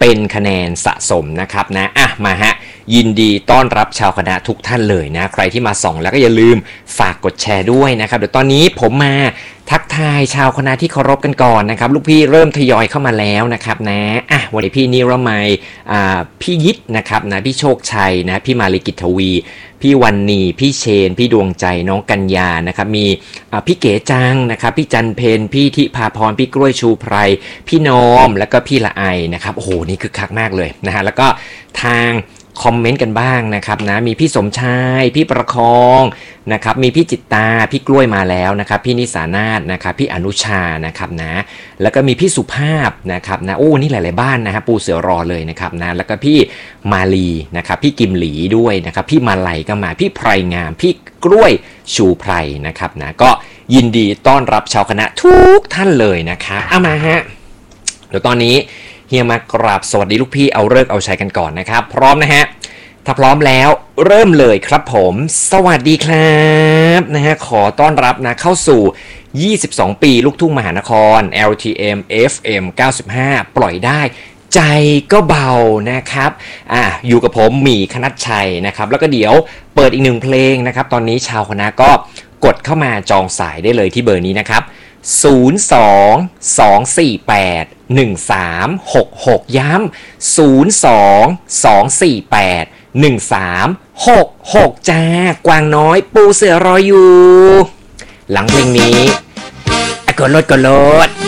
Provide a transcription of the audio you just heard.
เป็นคะแนนสะสมนะครับนะมาฮะยินดีต้อนรับชาวคณะทุกท่านเลยนะใครที่มาส่องแล้วก็อย่าลืมฝากกดแชร์ด้วยนะครับเดี๋ยวตอนนี้ผมมาทักทายชาวคณะที่เคารพกันก่อนนะครับลูกพี่เริ่มทยอยเข้ามาแล้วนะครับนะวันนี้พี่นิรมัยพี่ยิทนะครับนะพี่โชคชัยนะพี่มาลิกิตทวีพี่วันนีพี่เชนพี่ดวงใจน้องกัญญานะครับมีพี่เก๋จังนะครับพี่จันเพนพี่ทิพาพรพี่กล้วยชูไพรพี่นอมแล้วก็พี่ละไอนะครับโอ้โหนี่คึกคักมากเลยนะฮะแล้วก็ทางคอมเมนต์กันบ้างนะครับนะมีพี่สมชายพี่ประคองนะครับมีพี่จิตตาพี่กล้วยมาแล้วนะครับพี่นิสานาถนะครับพี่อนุชานะครับนะแล้วก็มีพี่สุภาพนะครับนะโอ้นี่หลายๆบ้านนะฮะปูเสือรอเลยนะครับนะแล้วก็พี่มาลีนะครับพี่กิมหลีด้วยนะครับพี่มาลัยก็มาพี่ไพรงามพี่กล้วยชูไพรนะครับนะก็ยินดีต้อนรับชาวคณะทุกท่านเลยนะครับมาฮะเดี๋ยวตอนนี้เฮียมากราบสวัสดีลูกพี่เอาเลิกเอาใช้กันก่อนนะครับพร้อมนะฮะถ้าพร้อมแล้วเริ่มเลยครับผมสวัสดีครับนะฮะขอต้อนรับนะเข้าสู่22ปีลูกทุ่งมหานคร LTM FM 95ปล่อยได้ใจก็เบานะครับอยู่กับผมหมีคณัชชัยนะครับแล้วก็เดี๋ยวเปิดอีกหนึ่งเพลงนะครับตอนนี้ชาวคณะก็กดเข้ามาจองสายได้เลยที่เบอร์นี้นะครับ02-248-1366ย้ำ02-248-1366จ้ากวางน้อยปูเสือรออยู่หลังเพลงนี้กดโลด